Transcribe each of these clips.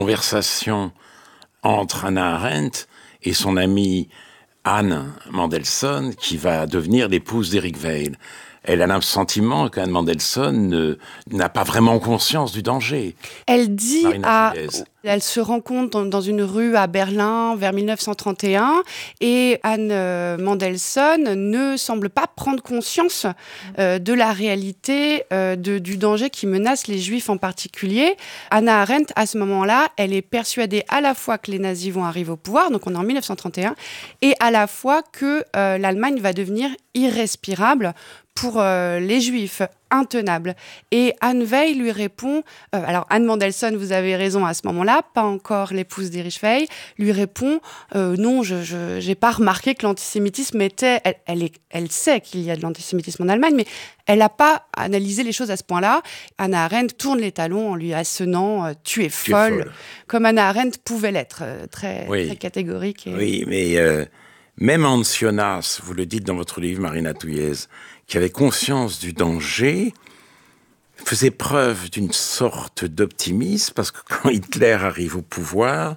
Conversation entre Hannah Arendt et son amie Anne Mandelson, qui va devenir l'épouse d'Eric Weil. Elle a le sentiment qu'Anne Mandelson n'a pas vraiment conscience du danger. Elle dit elle se rencontre dans une rue à Berlin vers 1931 et Anne Mandelson ne semble pas prendre conscience de la réalité du danger qui menace les Juifs en particulier. Hannah Arendt, à ce moment-là, elle est persuadée à la fois que les nazis vont arriver au pouvoir, donc on est en 1931, et à la fois que l'Allemagne va devenir irrespirable pour les Juifs, intenable. Et Anne Weil lui répond, alors Anne Mandelson, vous avez raison à ce moment-là, pas encore l'épouse d'Erich Weil, lui répond, non, je n'ai pas remarqué que l'antisémitisme était, elle sait qu'il y a de l'antisémitisme en Allemagne, mais elle n'a pas analysé les choses à ce point-là. Hannah Arendt tourne les talons en lui assénant « tu es folle », comme Hannah Arendt pouvait l'être, très catégorique. Oui, mais même Hans Jonas, vous le dites dans votre livre, Marina Touillez, qui avait conscience du danger, faisait preuve d'une sorte d'optimisme, parce que quand Hitler arrive au pouvoir,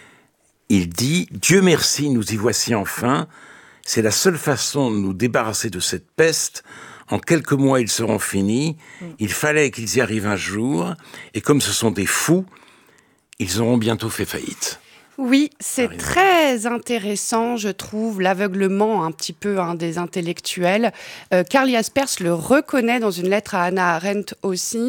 il dit « Dieu merci, nous y voici enfin, c'est la seule façon de nous débarrasser de cette peste, en quelques mois ils seront finis, il fallait qu'ils y arrivent un jour, et comme ce sont des fous, ils auront bientôt fait faillite ». Oui, c'est très intéressant, je trouve, l'aveuglement un petit peu des intellectuels. Karl Jaspers le reconnaît dans une lettre à Hannah Arendt aussi,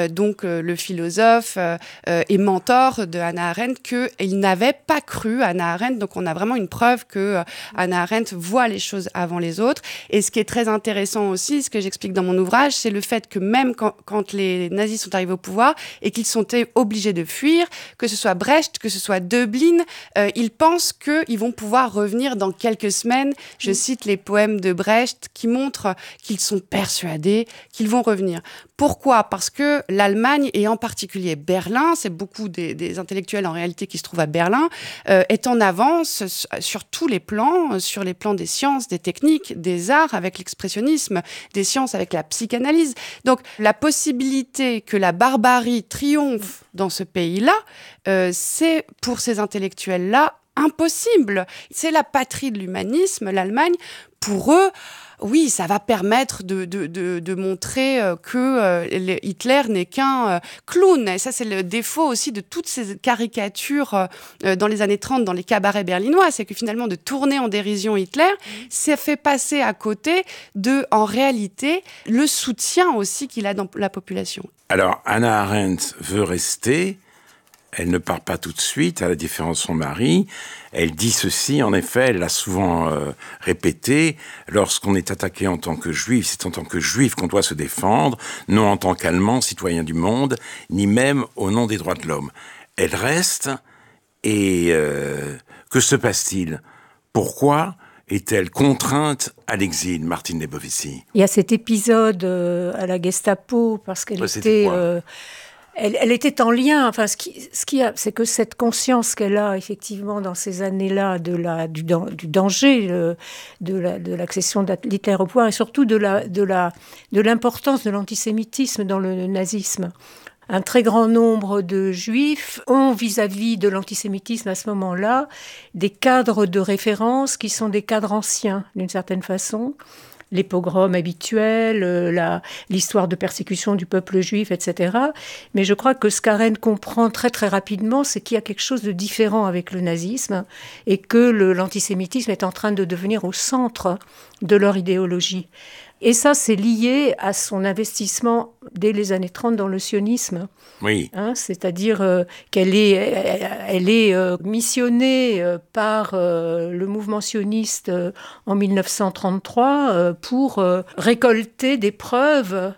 le philosophe et mentor de Hannah Arendt, qu'il n'avait pas cru Hannah Arendt. Donc on a vraiment une preuve que Hannah Arendt voit les choses avant les autres. Et ce qui est très intéressant aussi, ce que j'explique dans mon ouvrage, c'est le fait que même quand les nazis sont arrivés au pouvoir et qu'ils sont obligés de fuir, que ce soit Brecht, que ce soit Döblin, ils pensent qu'ils vont pouvoir revenir dans quelques semaines. Je cite les poèmes de Brecht qui montrent qu'ils sont persuadés qu'ils vont revenir. Pourquoi ? Parce que l'Allemagne, et en particulier Berlin, c'est beaucoup des intellectuels en réalité qui se trouvent à Berlin, est en avance sur tous les plans, sur les plans des sciences, des techniques, des arts avec l'expressionnisme, des sciences avec la psychanalyse. Donc la possibilité que la barbarie triomphe dans ce pays-là, c'est pour ces intellectuels-là impossible. C'est la patrie de l'humanisme, l'Allemagne. Pour eux, oui, ça va permettre de montrer que Hitler n'est qu'un clown. Et ça, c'est le défaut aussi de toutes ces caricatures dans les années 30, dans les cabarets berlinois. C'est que finalement, de tourner en dérision Hitler, ça fait passer à côté en réalité, le soutien aussi qu'il a dans la population. Alors, Hannah Arendt veut rester. Elle ne part pas tout de suite, à la différence de son mari. Elle dit ceci, en effet, elle l'a souvent répété, lorsqu'on est attaqué en tant que juif, c'est en tant que juif qu'on doit se défendre, non en tant qu'Allemand, citoyen du monde, ni même au nom des droits de l'homme. Elle reste, et que se passe-t-il ? Pourquoi est-elle contrainte à l'exil, Martine Lebovici ? Il y a cet épisode à la Gestapo, parce qu'elle était... Elle était en lien. Enfin, c'est que cette conscience qu'elle a effectivement dans ces années-là du danger de l'accession d'Hitler au pouvoir et surtout de l'importance de l'antisémitisme dans le nazisme. Un très grand nombre de juifs ont vis-à-vis de l'antisémitisme à ce moment-là des cadres de référence qui sont des cadres anciens d'une certaine façon. Les pogroms habituels, l'histoire de persécution du peuple juif, etc. Mais je crois que ce qu'Arendt comprend très très rapidement, c'est qu'il y a quelque chose de différent avec le nazisme et que l'antisémitisme est en train de devenir au centre de leur idéologie. Et ça, c'est lié à son investissement dès les années 30 dans le sionisme. Oui. C'est-à-dire qu'elle est missionnée par le mouvement sioniste en 1933 pour récolter des preuves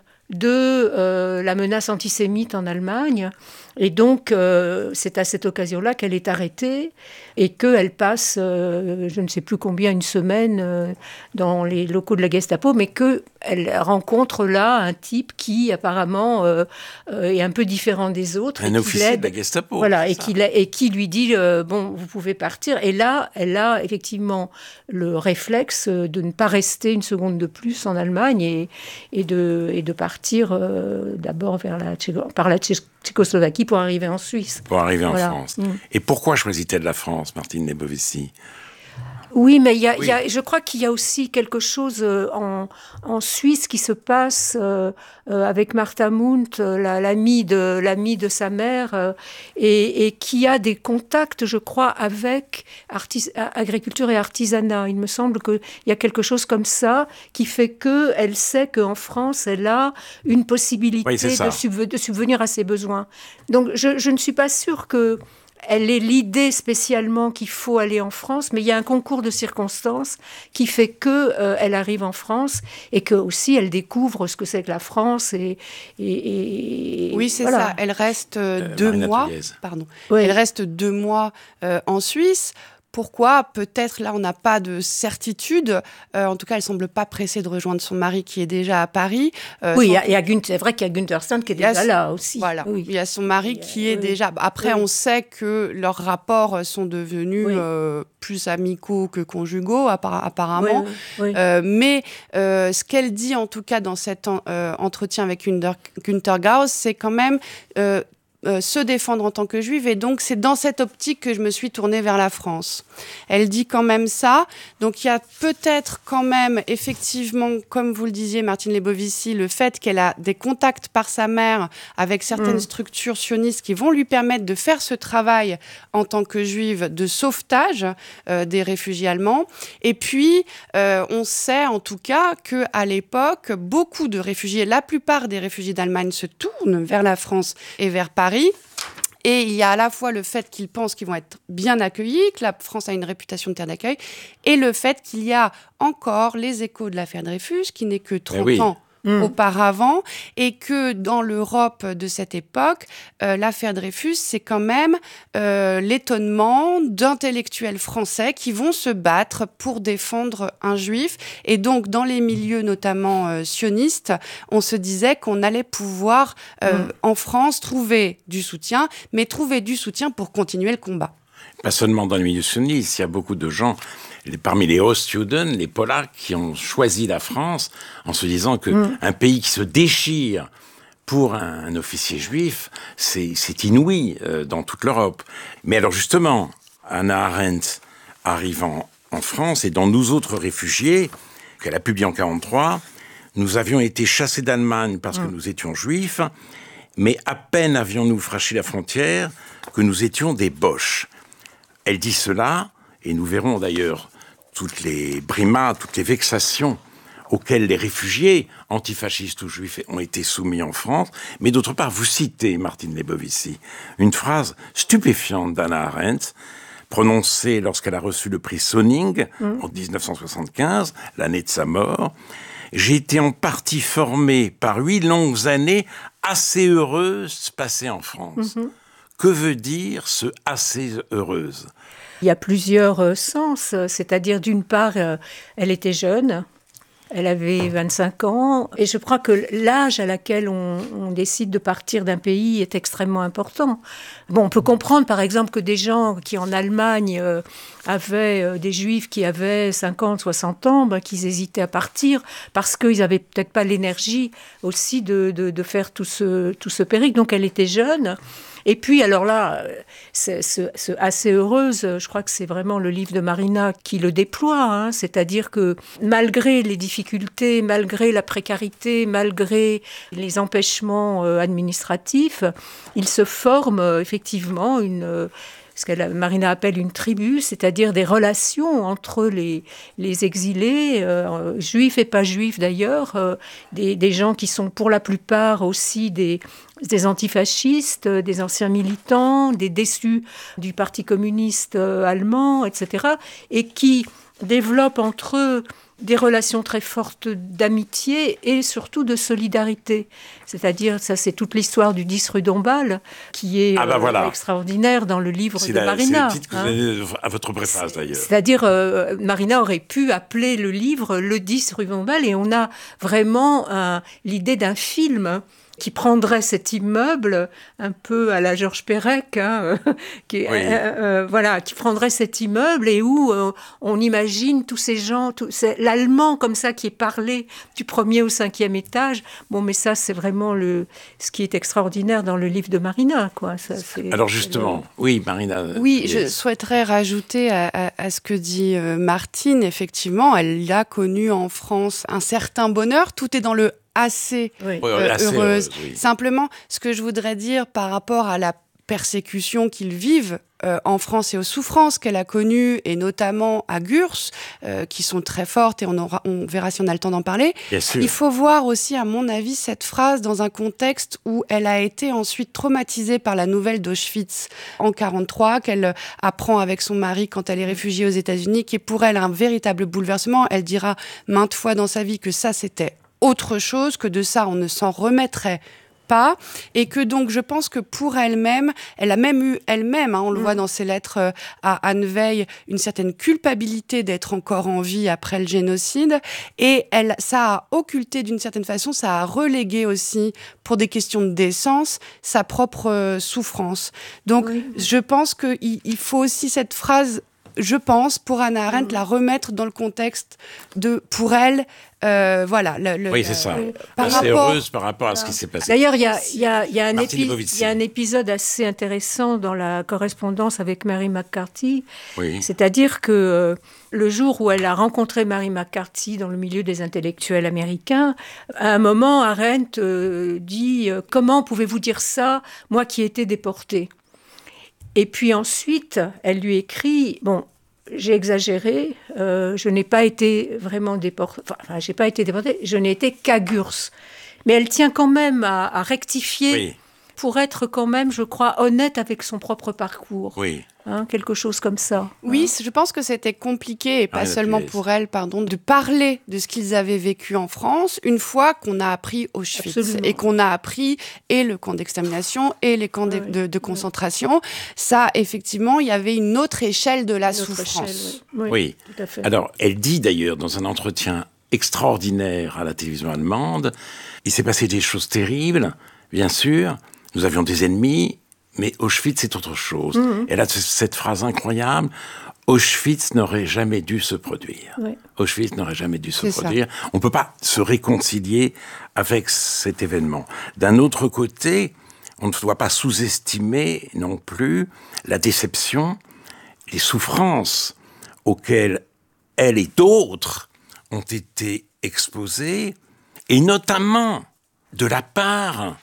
de la menace antisémite en Allemagne. Et donc, c'est à cette occasion-là qu'elle est arrêtée et qu'elle passe, je ne sais plus combien, une semaine dans les locaux de la Gestapo, mais qu'elle rencontre là un type qui, apparemment, est un peu différent des autres. Un officier de la Gestapo. Voilà, et qui lui dit, bon, vous pouvez partir. Et là, elle a effectivement le réflexe de ne pas rester une seconde de plus en Allemagne et de partir d'abord par la Tchécoslovaquie, parti pour arriver en Suisse. Pour arriver en France. Et pourquoi choisit-elle la France, Martine Lebovici ? Oui, mais je crois qu'il y a aussi quelque chose en Suisse qui se passe avec Martha Mundt, l'amie de sa mère, et qui a des contacts, je crois, avec agriculture et artisanat. Il me semble qu'il y a quelque chose comme ça qui fait qu'elle sait qu'en France, elle a une possibilité de subvenir à ses besoins. Donc, je ne suis pas sûre que elle est l'idée spécialement qu'il faut aller en France, mais il y a un concours de circonstances qui fait qu'elle arrive en France et que aussi elle découvre ce que c'est que la France. Oui, c'est voilà. ça. Elle reste 2 mois. Pardon. Oui. Elle reste 2 mois en Suisse. Pourquoi ? Peut-être, là, on n'a pas de certitude. En tout cas, elle ne semble pas pressée de rejoindre son mari qui est déjà à Paris. Oui, c'est vrai qu'il y a Günther Sand qui est déjà là aussi. Voilà, oui. Il y a son mari qui est déjà... Après, on sait que leurs rapports sont devenus plus amicaux que conjugaux, apparemment. Mais ce qu'elle dit, en tout cas, dans cet entretien avec Günter Gauss, c'est quand même... se défendre en tant que juive, et donc c'est dans cette optique que je me suis tournée vers la France. Elle dit quand même ça, donc il y a peut-être quand même, effectivement, comme vous le disiez, Martine Lebovici, le fait qu'elle a des contacts par sa mère avec certaines structures sionistes qui vont lui permettre de faire ce travail en tant que juive de sauvetage des réfugiés allemands. Et puis, on sait en tout cas qu'à l'époque, beaucoup de réfugiés, la plupart des réfugiés d'Allemagne se tournent vers la France et vers Paris. Et il y a à la fois le fait qu'ils pensent qu'ils vont être bien accueillis, que la France a une réputation de terre d'accueil, et le fait qu'il y a encore les échos de l'affaire Dreyfus, qui n'est que 30 ans auparavant, et que dans l'Europe de cette époque, l'affaire Dreyfus, c'est quand même l'étonnement d'intellectuels français qui vont se battre pour défendre un juif. Et donc, dans les milieux notamment sionistes, on se disait qu'on allait pouvoir, en France, trouver du soutien, mais trouver du soutien pour continuer le combat. Pas seulement dans les milieux sionistes, il y a beaucoup de gens... Parmi les Ostjuden, les Polacs qui ont choisi la France en se disant qu'un pays qui se déchire pour un officier juif, c'est inouï dans toute l'Europe. Mais alors justement, Hannah Arendt arrivant en France et dans nous autres réfugiés, qu'elle a publié en 1943, nous avions été chassés d'Allemagne parce que nous étions juifs, mais à peine avions-nous franchi la frontière que nous étions des Boches. Elle dit cela, et nous verrons d'ailleurs toutes les brimades, toutes les vexations auxquelles les réfugiés antifascistes ou juifs ont été soumis en France. Mais d'autre part, vous citez, Martine Lebovici, une phrase stupéfiante d'Hannah Arendt, prononcée lorsqu'elle a reçu le prix Sonning en 1975, l'année de sa mort. « J'ai été en partie formée par 8 longues années assez heureuses passées en France. » Que veut dire ce « assez heureuse » ? Il y a plusieurs sens, c'est-à-dire d'une part, elle était jeune, elle avait 25 ans, et je crois que l'âge à laquelle on décide de partir d'un pays est extrêmement important. Bon, on peut comprendre par exemple que des gens qui en Allemagne avaient des juifs qui avaient 50, 60 ans, qu'ils hésitaient à partir parce qu'ils n'avaient peut-être pas l'énergie aussi de faire tout ce périple. Donc elle était jeune. Et puis, alors là, assez heureuse, je crois que c'est vraiment le livre de Marina qui le déploie, c'est-à-dire que malgré les difficultés, malgré la précarité, malgré les empêchements administratifs, il se forme effectivement ce que Marina appelle une tribu, c'est-à-dire des relations entre les exilés, juifs et pas juifs d'ailleurs, des gens qui sont pour la plupart aussi des antifascistes, des anciens militants, des déçus du Parti communiste allemand, etc., et qui développent entre eux des relations très fortes d'amitié et surtout de solidarité. C'est-à-dire, ça c'est toute l'histoire du 10 rue d'Ombal, qui est extraordinaire dans le livre de Marina. C'est le titre que vous avez à votre préface d'ailleurs. C'est-à-dire, Marina aurait pu appeler le livre le 10 rue d'Ombal, et on a vraiment l'idée d'un film qui prendrait cet immeuble, un peu à la Georges Perec, qui prendrait cet immeuble et où on imagine tous ces gens, c'est l'allemand comme ça qui est parlé du 1er au 5e étage. Bon, mais ça, c'est vraiment ce qui est extraordinaire dans le livre de Marina, quoi. Ça, alors justement, oui, Marina. Oui, je souhaiterais rajouter à ce que dit Martine. Effectivement, elle a connu en France un certain bonheur. Tout est dans le assez, heureuse. Oui. Simplement, ce que je voudrais dire par rapport à la persécution qu'ils vivent en France et aux souffrances qu'elle a connues, et notamment à Gurs, qui sont très fortes, et on verra si on a le temps d'en parler. Il faut voir aussi, à mon avis, cette phrase dans un contexte où elle a été ensuite traumatisée par la nouvelle d'Auschwitz en 1943, qu'elle apprend avec son mari quand elle est réfugiée aux États-Unis, qui est pour elle un véritable bouleversement. Elle dira maintes fois dans sa vie que ça, c'était autre chose, que de ça, on ne s'en remettrait pas, et que donc je pense que pour elle-même, elle a même eu elle-même, on le voit dans ses lettres à Anne Veil, une certaine culpabilité d'être encore en vie après le génocide, et ça a occulté d'une certaine façon, ça a relégué aussi, pour des questions de décence, sa propre souffrance. Donc je pense qu'il faut aussi cette phrase, je pense, pour Hannah Arendt, la remettre dans le contexte de, pour elle, oui, c'est ça. C'est heureuse par rapport à ce qui s'est passé. D'ailleurs, il y a un épisode assez intéressant dans la correspondance avec Mary McCarthy. Oui. C'est-à-dire que le jour où elle a rencontré Mary McCarthy dans le milieu des intellectuels américains, à un moment, Arendt dit « Comment pouvez-vous dire ça, moi qui ai été déportée ?» Et puis ensuite, elle lui écrit « Bon, j'ai exagéré, je n'ai pas été vraiment déportée, j'ai pas été déportée, je n'ai été qu'à Gurs. » Mais elle tient quand même à rectifier pour être quand même, je crois, honnête avec son propre parcours. Oui. Quelque chose comme ça. Oui, je pense que c'était compliqué, et pas seulement pour elle, de parler de ce qu'ils avaient vécu en France, une fois qu'on a appris Auschwitz. Absolument. Et qu'on a appris et le camp d'extermination et les camps de concentration. Ça, effectivement, il y avait une autre échelle de la souffrance. Oui, tout à fait. Alors, elle dit d'ailleurs dans un entretien extraordinaire à la télévision allemande, il s'est passé des choses terribles, bien sûr, nous avions des ennemis, mais Auschwitz, c'est autre chose. Elle a cette phrase incroyable, Auschwitz n'aurait jamais dû se produire. Oui. Auschwitz n'aurait jamais dû se produire. Ça. On ne peut pas se réconcilier avec cet événement. D'un autre côté, on ne doit pas sous-estimer non plus la déception, les souffrances auxquelles elle et d'autres ont été exposés, et notamment de la part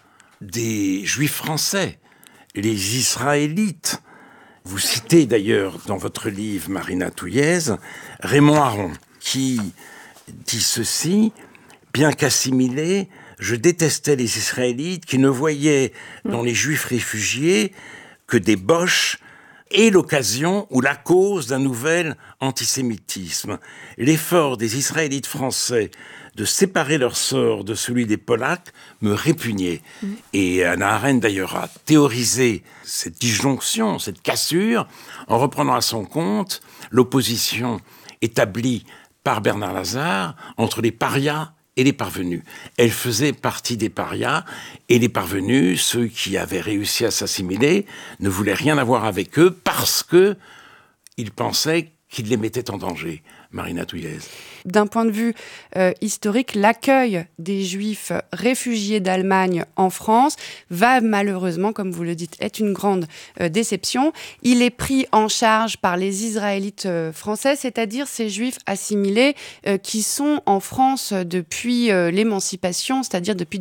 des Juifs français, les Israélites. Vous citez d'ailleurs dans votre livre, Marina Touillez, Raymond Aron, qui dit ceci: « Bien qu'assimilé, je détestais les Israélites qui ne voyaient dans les Juifs réfugiés que des boches et l'occasion ou la cause d'un nouvel antisémitisme. L'effort des Israélites français de séparer leur sort de celui des Polacs me répugnait. » Et Hannah Arendt, d'ailleurs, a théorisé cette disjonction, cette cassure, en reprenant à son compte l'opposition établie par Bernard Lazare entre les parias et les parvenus. Elle faisait partie des parias, et les parvenus, ceux qui avaient réussi à s'assimiler, ne voulaient rien avoir avec eux parce qu'ils pensaient qu'ils les mettaient en danger. Marina Touillez. D'un point de vue historique, l'accueil des Juifs réfugiés d'Allemagne en France va malheureusement, comme vous le dites, être une grande déception. Il est pris en charge par les Israélites français, c'est-à-dire ces Juifs assimilés qui sont en France depuis l'émancipation, c'est-à-dire depuis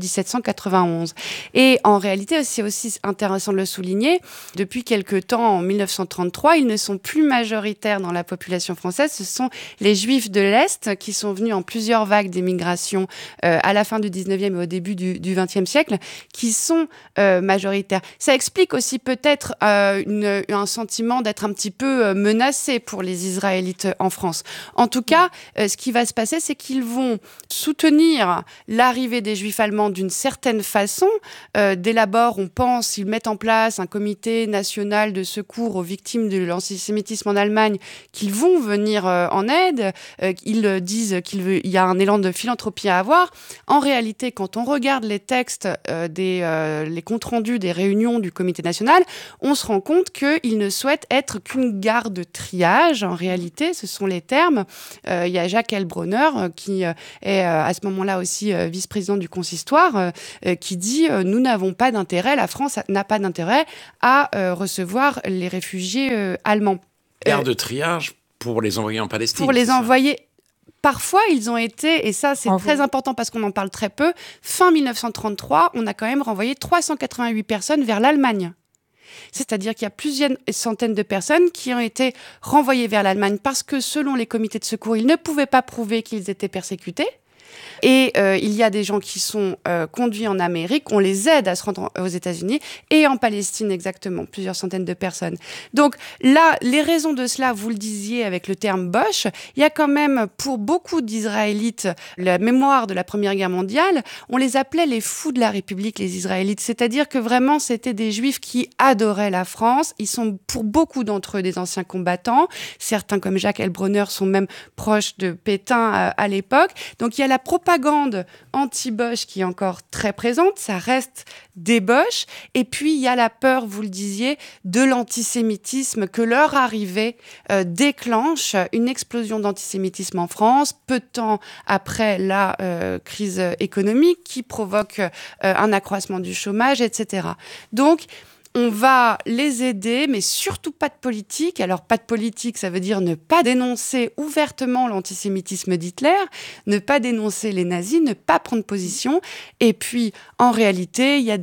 1791. Et en réalité, c'est aussi intéressant de le souligner, depuis quelque temps, en 1933, ils ne sont plus majoritaires dans la population française, ce sont les Juifs de l'Est qui sont venus en plusieurs vagues d'émigration à la fin du 19e et au début du 20e siècle, qui sont majoritaires. Ça explique aussi peut-être un sentiment d'être un petit peu menacé pour les Israélites en France. En tout cas, ce qui va se passer, c'est qu'ils vont soutenir l'arrivée des Juifs allemands d'une certaine façon. Dès l'abord, on pense, ils mettent en place un comité national de secours aux victimes de l'antisémitisme en Allemagne, qu'ils vont venir en aide. aide. Ils disent qu'il y a un élan de philanthropie à avoir. En réalité, quand on regarde les textes, les comptes rendus des réunions du Comité national, on se rend compte qu'ils ne souhaitent être qu'une gare de triage. En réalité, ce sont les termes. Il y a Jacques Heilbronner, qui est à ce moment-là aussi vice-président du consistoire, qui dit « Nous n'avons pas d'intérêt, la France n'a pas d'intérêt à recevoir les réfugiés allemands. » Gare de triage pour les envoyer en Palestine. Pour les envoyer... Parfois, ils ont été, et ça c'est très important parce qu'on en parle très peu, fin 1933, on a quand même renvoyé 388 personnes vers l'Allemagne. C'est-à-dire qu'il y a plusieurs centaines de personnes qui ont été renvoyées vers l'Allemagne parce que, selon les comités de secours, ils ne pouvaient pas prouver qu'ils étaient persécutés. Et il y a des gens qui sont conduits en Amérique, on les aide à se rendre aux États-Unis et en Palestine exactement, plusieurs centaines de personnes. Donc là, les raisons de cela, vous le disiez avec le terme Bosch, il y a quand même pour beaucoup d'Israélites la mémoire de la Première Guerre mondiale, on les appelait les fous de la République, les Israélites, c'est-à-dire que vraiment c'était des Juifs qui adoraient la France, ils sont pour beaucoup d'entre eux des anciens combattants, certains comme Jacques Heilbronner sont même proches de Pétain à l'époque, donc il y a la propagande anti-Bosch qui est encore très présente, ça reste des Bosch. Et puis, il y a la peur, vous le disiez, de l'antisémitisme, que leur arrivée déclenche une explosion d'antisémitisme en France, peu de temps après la crise économique qui provoque un accroissement du chômage, etc. Donc, on va les aider, mais surtout pas de politique. Alors, pas de politique, ça veut dire ne pas dénoncer ouvertement l'antisémitisme d'Hitler, ne pas dénoncer les nazis, ne pas prendre position. Et puis, en réalité, il y a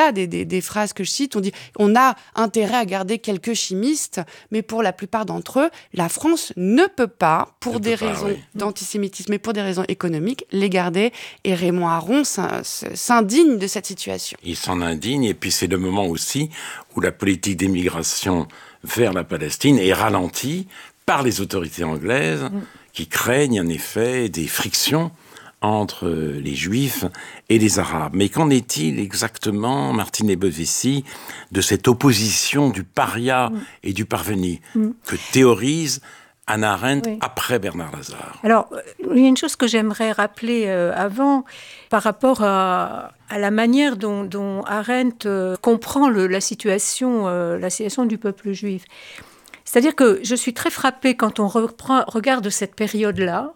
des phrases que je cite. On dit on a intérêt à garder quelques chimistes, mais pour la plupart d'entre eux, la France ne peut pas, pour des raisons d'antisémitisme et pour des raisons économiques, les garder. Et Raymond Aron s'indigne de cette situation. Il s'en indigne, et puis c'est le moment aussi où la politique d'émigration vers la Palestine est ralentie par les autorités anglaises qui craignent en effet des frictions entre les Juifs et les Arabes. Mais qu'en est-il exactement, Martine Lebovisi, de cette opposition du paria et du parvenu que théorise Hannah Arendt après Bernard Lazare? Alors, il y a une chose que j'aimerais rappeler avant, par rapport à la manière dont Arendt comprend la situation du peuple juif. C'est-à-dire que je suis très frappée quand on regarde cette période-là,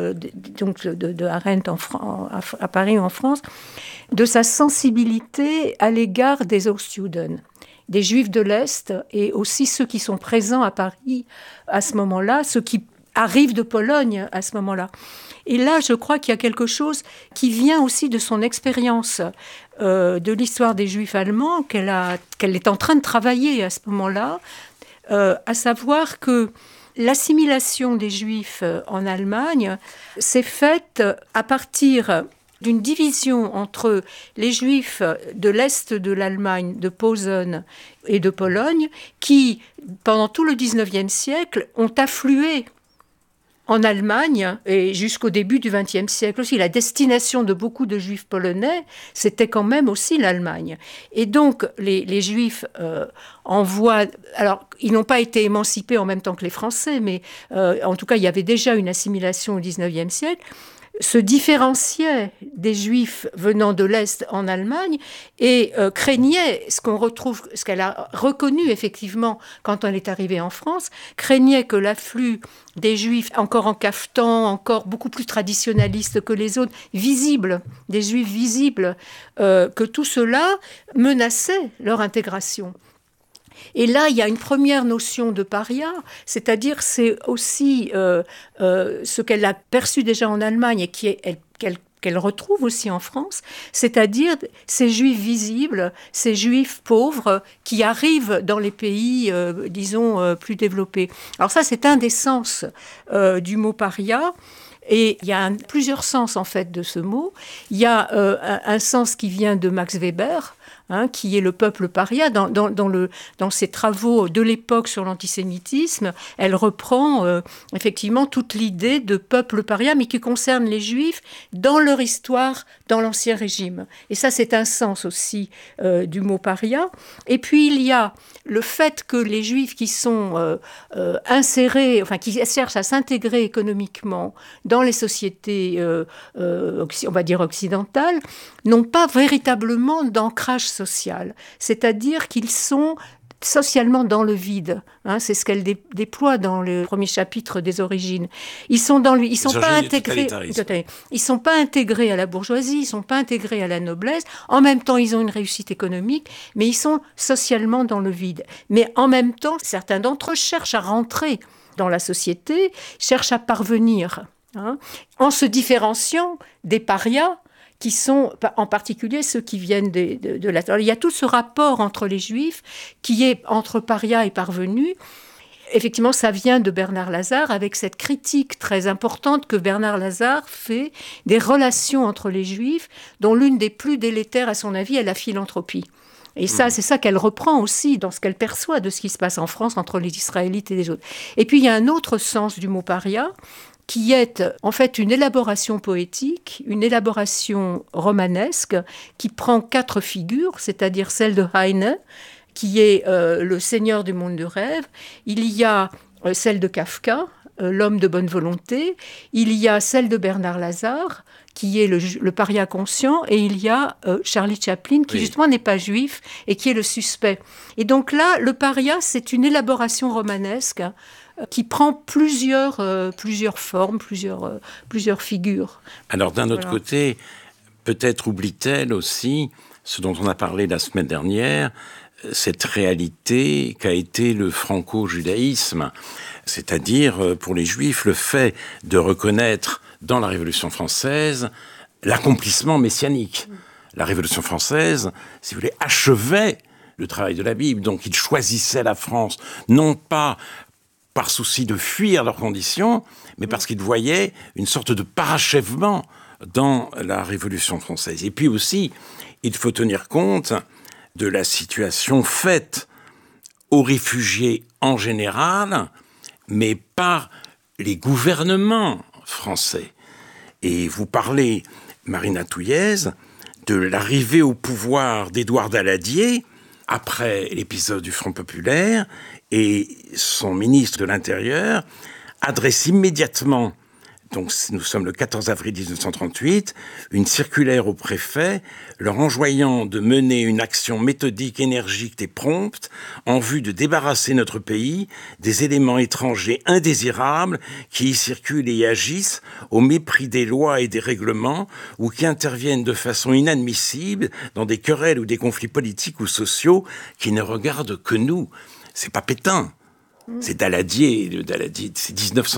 donc de Arendt à Paris ou en France, de sa sensibilité à l'égard des Ostjuden, des Juifs de l'Est, et aussi ceux qui sont présents à Paris à ce moment-là, ceux qui arrivent de Pologne à ce moment-là. Et là, je crois qu'il y a quelque chose qui vient aussi de son expérience de l'histoire des Juifs allemands, qu'elle est en train de travailler à ce moment-là, à savoir que l'assimilation des Juifs en Allemagne s'est faite à partir d'une division entre les Juifs de l'Est de l'Allemagne, de Posen et de Pologne, qui, pendant tout le XIXe siècle, ont afflué en Allemagne, et jusqu'au début du XXe siècle aussi. La destination de beaucoup de Juifs polonais, c'était quand même aussi l'Allemagne. Et donc, les Juifs envoient... Alors, ils n'ont pas été émancipés en même temps que les Français, mais en tout cas, il y avait déjà une assimilation au XIXe siècle, se différenciaient des Juifs venant de l'Est en Allemagne et craignaient, ce qu'elle a reconnu effectivement quand on est arrivé en France, craignait que l'afflux des Juifs, encore en cafetan, encore beaucoup plus traditionnalistes que les autres, visibles, des Juifs visibles, que tout cela menaçait leur intégration. Et là, il y a une première notion de paria, c'est-à-dire c'est aussi ce qu'elle a perçu déjà en Allemagne et qu'elle retrouve aussi en France, c'est-à-dire ces Juifs visibles, ces Juifs pauvres qui arrivent dans les pays, disons, plus développés. Alors ça, c'est un des sens du mot paria. Et il y a plusieurs sens, en fait, de ce mot. Il y a un sens qui vient de Max Weber, qui est le peuple paria. Dans ses travaux de l'époque sur l'antisémitisme, elle reprend effectivement toute l'idée de peuple paria, mais qui concerne les Juifs dans leur histoire, dans l'Ancien Régime. Et ça, c'est un sens aussi du mot paria. Et puis, il y a le fait que les Juifs qui sont insérés, qui cherchent à s'intégrer économiquement dans les sociétés, on va dire occidentales, n'ont pas véritablement d'ancrage social. C'est-à-dire qu'ils sont socialement dans le vide. C'est ce qu'elle déploie dans le premier chapitre des Origines. Ils sont pas intégrés. Ils sont pas intégrés à la bourgeoisie, ils sont pas intégrés à la noblesse. En même temps, ils ont une réussite économique, mais ils sont socialement dans le vide. Mais en même temps, certains d'entre eux cherchent à rentrer dans la société, cherchent à parvenir, en se différenciant des parias, qui sont en particulier ceux qui viennent de la... Alors, il y a tout ce rapport entre les Juifs qui est entre parias et parvenus. Effectivement, ça vient de Bernard Lazare, avec cette critique très importante que Bernard Lazare fait des relations entre les Juifs, dont l'une des plus délétères, à son avis, est la philanthropie. Et ça, c'est ça qu'elle reprend aussi dans ce qu'elle perçoit de ce qui se passe en France entre les Israélites et les autres. Et puis, il y a un autre sens du mot paria, qui est en fait une élaboration poétique, une élaboration romanesque, qui prend 4 figures, c'est-à-dire celle de Heine, qui est le seigneur du monde du rêve. Il y a celle de Kafka, l'homme de bonne volonté. Il y a celle de Bernard Lazare, qui est le paria conscient. Et il y a Charlie Chaplin, qui justement n'est pas juif et qui est le suspect. Et donc là, le paria, c'est une élaboration romanesque qui prend plusieurs formes, plusieurs figures. Alors d'un autre côté, peut-être oublie-t-elle aussi ce dont on a parlé la semaine dernière, cette réalité qu'a été le franco-judaïsme, c'est-à-dire pour les Juifs le fait de reconnaître dans la Révolution française l'accomplissement messianique. La Révolution française, si vous voulez, achevait le travail de la Bible, donc ils choisissaient la France, non pas par souci de fuir leurs conditions, mais parce qu'ils voyaient une sorte de parachèvement dans la Révolution française. Et puis aussi, il faut tenir compte de la situation faite aux réfugiés en général, mais par les gouvernements français. Et vous parlez, Marina Touillez, de l'arrivée au pouvoir d'Édouard Daladier, après l'épisode du Front populaire, et son ministre de l'Intérieur adresse immédiatement, donc nous sommes le 14 avril 1938, une circulaire au préfet leur enjoignant de mener une action méthodique, énergique et prompte en vue de débarrasser notre pays des éléments étrangers indésirables qui y circulent et y agissent au mépris des lois et des règlements ou qui interviennent de façon inadmissible dans des querelles ou des conflits politiques ou sociaux qui ne regardent que nous. C'est pas Pétain, c'est Daladier, c'est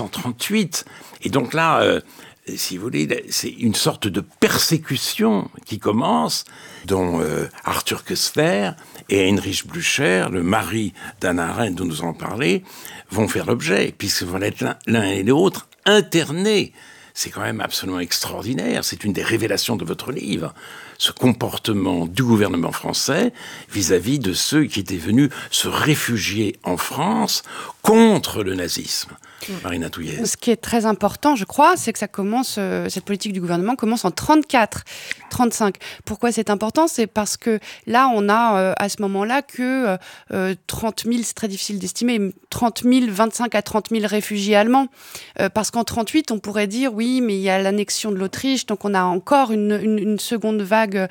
1938. Et donc là, si vous voulez, c'est une sorte de persécution qui commence, dont Arthur Koestler et Heinrich Blücher, le mari d'Hannah Arendt dont nous en parlé, vont faire l'objet, puisqu'ils vont être l'un et l'autre internés. C'est quand même absolument extraordinaire, c'est une des révélations de votre livre, ce comportement du gouvernement français vis-à-vis de ceux qui étaient venus se réfugier en France contre le nazisme. Marina Touillez. Ce qui est très important, je crois, c'est que ça commence, cette politique du gouvernement commence en 34, 35. Pourquoi c'est important ? C'est parce que là, on a à ce moment-là que 30 000, c'est très difficile d'estimer, 30 000, 25 à 30 000 réfugiés allemands. Parce qu'en 38, on pourrait dire, oui, mais il y a l'annexion de l'Autriche, donc on a encore une seconde vague.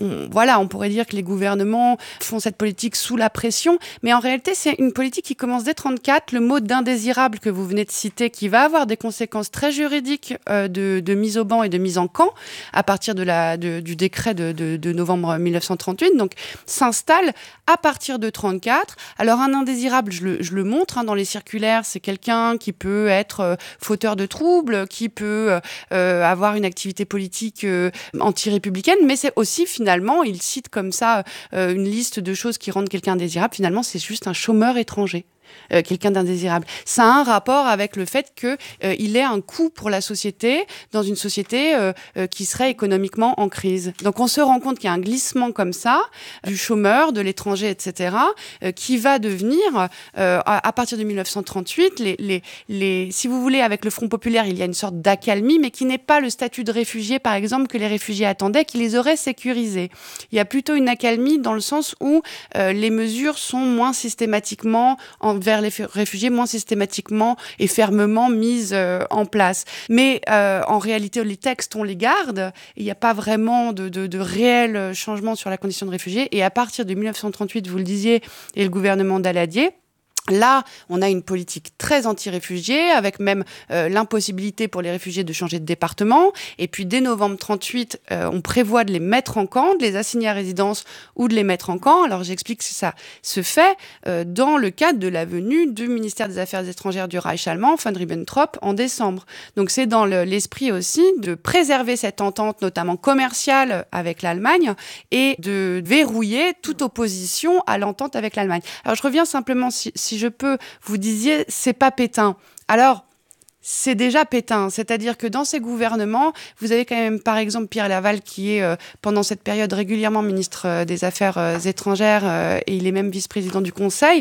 On pourrait dire que les gouvernements font cette politique sous la pression, mais en réalité, c'est une politique qui commence dès 34. Le mot d'indésirable que vous venez de citer, qui va avoir des conséquences très juridiques de mise au ban et de mise en camp à partir du décret de novembre 1938, donc s'installe à partir de 34. Alors un indésirable, je le montre dans les circulaires, c'est quelqu'un qui peut être fauteur de troubles, qui peut avoir une activité politique anti-républicaine, mais c'est aussi finalement, il cite comme ça une liste de choses qui rendent quelqu'un indésirable, finalement c'est juste un chômeur étranger. quelqu'un d'indésirable. Ça a un rapport avec le fait qu'il ait un coût pour la société, dans une société qui serait économiquement en crise. Donc on se rend compte qu'il y a un glissement comme ça, du chômeur, de l'étranger, etc., qui va devenir, à partir de 1938, si vous voulez, avec le Front populaire, il y a une sorte d'accalmie, mais qui n'est pas le statut de réfugié, par exemple, que les réfugiés attendaient, qui les aurait sécurisés. Il y a plutôt une accalmie dans le sens où les mesures sont moins systématiquement envers les réfugiés, moins systématiquement et fermement mises en place. Mais en réalité, les textes, on les garde. Il n'y a pas vraiment de réel changement sur la condition de réfugié. Et à partir de 1938, vous le disiez, et le gouvernement Daladier, là, on a une politique très anti-réfugiés, avec même l'impossibilité pour les réfugiés de changer de département. Et puis, dès novembre 38, on prévoit de les mettre en camp, de les assigner à résidence ou de les mettre en camp. Alors, j'explique que ça se fait dans le cadre de la venue du ministère des Affaires étrangères du Reich allemand, von Ribbentrop, en décembre. Donc, c'est dans l'esprit aussi de préserver cette entente, notamment commerciale avec l'Allemagne, et de verrouiller toute opposition à l'entente avec l'Allemagne. Alors, je reviens simplement, si je peux, vous disiez, c'est pas Pétain. Alors, c'est déjà Pétain. C'est-à-dire que dans ces gouvernements, vous avez quand même, par exemple, Pierre Laval, qui est, pendant cette période, régulièrement ministre des Affaires étrangères, et il est même vice-président du Conseil,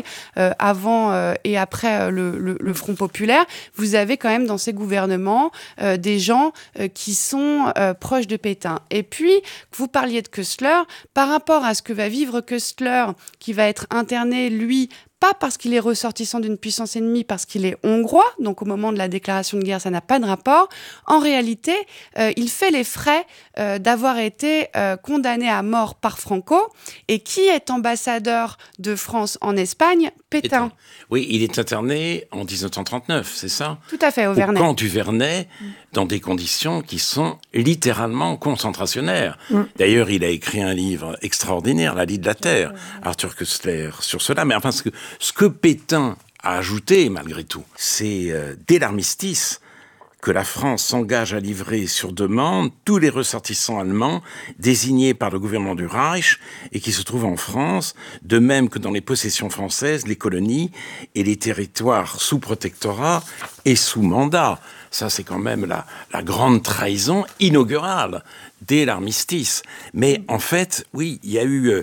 avant et après le Front populaire. Vous avez quand même dans ces gouvernements des gens qui sont proches de Pétain. Et puis, vous parliez de Köstler. Par rapport à ce que va vivre Köstler, qui va être interné, lui, pas parce qu'il est ressortissant d'une puissance ennemie, parce qu'il est hongrois, donc au moment de la déclaration de guerre, ça n'a pas de rapport. En réalité, il fait les frais d'avoir été condamné à mort par Franco. Et qui est ambassadeur de France en Espagne ? Pétain. Oui, il est interné en 1939, c'est ça ? Tout à fait, au Vernet. Au camp du Vernet, dans des conditions qui sont littéralement concentrationnaires. D'ailleurs, il a écrit un livre extraordinaire, La Lie de la Terre, Arthur Koestler, sur cela. Mais enfin, ce que Pétain a ajouté, malgré tout, c'est dès l'armistice que la France s'engage à livrer sur demande tous les ressortissants allemands désignés par le gouvernement du Reich et qui se trouvent en France, de même que dans les possessions françaises, les colonies et les territoires sous protectorat et sous mandat. Ça, c'est quand même la grande trahison inaugurale dès l'armistice. Mais en fait, oui, il y a eu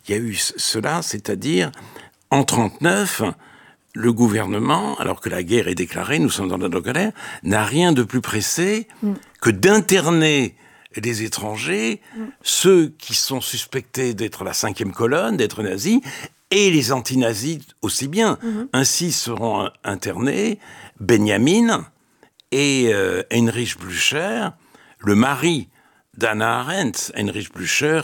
cela, c'est-à-dire en 1939, le gouvernement, alors que la guerre est déclarée, nous sommes dans la guerre, n'a rien de plus pressé que d'interner les étrangers, ceux qui sont suspectés d'être la 5e colonne, d'être nazis, et les anti-nazis aussi bien. Ainsi seront internés Benjamin et Heinrich Blücher, le mari d'Hannah Arendt, Heinrich Blücher,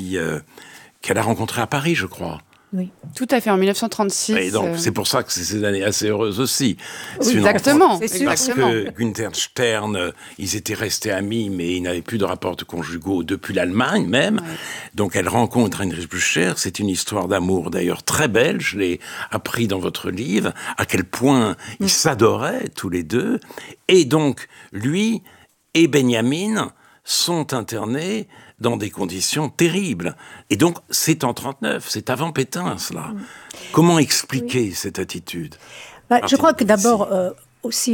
qu'elle a rencontré à Paris, je crois. Oui, tout à fait, en 1936. Et donc, c'est pour ça que c'est ces années assez heureuses aussi. Oui, exactement. Parce que Günther Stern, ils étaient restés amis, mais ils n'avaient plus de rapports conjugaux depuis l'Allemagne même. Ouais. Donc, elle rencontre Heinrich Blücher. C'est une histoire d'amour, d'ailleurs, très belle. Je l'ai appris dans votre livre, à quel point ils s'adoraient tous les deux. Et donc, lui et Benjamin sont internés dans des conditions terribles. Et donc, c'est en 1939, c'est avant Pétain, cela. Comment expliquer cette attitude ? Je crois que d'abord, aussi,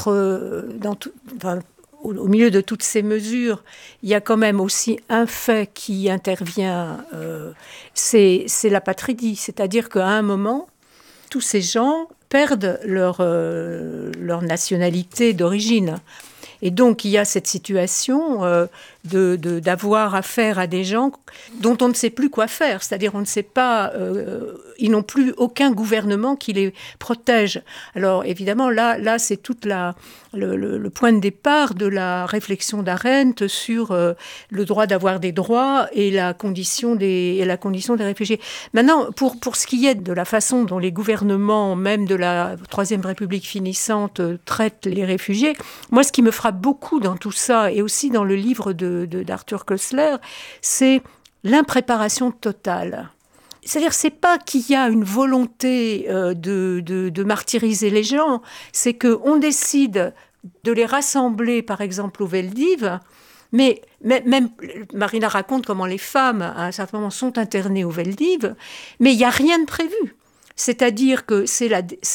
au milieu de toutes ces mesures, il y a quand même aussi un fait qui intervient, c'est l'apatridie. C'est-à-dire qu'à un moment, tous ces gens perdent leur nationalité d'origine. Et donc, il y a cette situation d'avoir affaire à des gens dont on ne sait plus quoi faire. C'est-à-dire, on ne sait pas... ils n'ont plus aucun gouvernement qui les protège. Alors, évidemment, là c'est tout le point de départ de la réflexion d'Arendt sur le droit d'avoir des droits et la condition des réfugiés. Maintenant, pour ce qui est de la façon dont les gouvernements, même de la Troisième République finissante, traitent les réfugiés, moi, ce qui me frappe beaucoup dans tout ça, et aussi dans le livre d'Arthur Koestler, c'est l'impréparation totale. C'est-à-dire, c'est pas qu'il y a une volonté de martyriser les gens, c'est qu'on décide de les rassembler, par exemple, au Veldiv, mais même Marina raconte comment les femmes, à un certain moment, sont internées au Veldiv, mais il n'y a rien de prévu. C'est-à-dire que c'est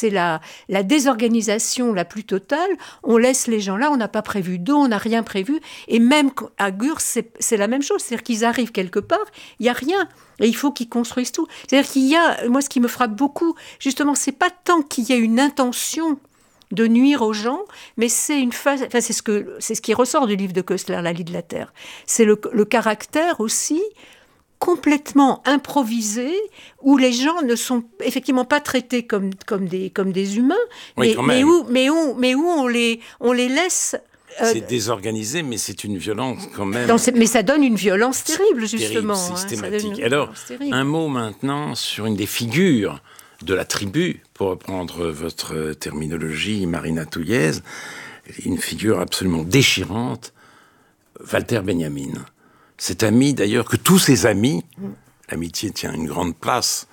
la désorganisation la plus totale. On laisse les gens là, on n'a pas prévu d'eau, on n'a rien prévu. Et même à Gurs, c'est la même chose. C'est-à-dire qu'ils arrivent quelque part, il n'y a rien. Et il faut qu'ils construisent tout. C'est-à-dire qu'il y a, moi ce qui me frappe beaucoup, justement, c'est pas tant qu'il y ait une intention de nuire aux gens, mais c'est une phase. Enfin, c'est ce qui ressort du livre de Koestler, La Lie de la Terre. C'est le caractère aussi complètement improvisé, où les gens ne sont effectivement pas traités comme des humains, oui, mais où on les laisse. C'est désorganisé, mais c'est une violence quand même. Mais ça donne une violence terrible, justement. Systématique. Alors, un mot maintenant sur une des figures de la tribu, pour reprendre votre terminologie, Marina Touillez, une figure absolument déchirante, Walter Benjamin. Cet ami, d'ailleurs, que tous ses amis, l'amitié tient une grande place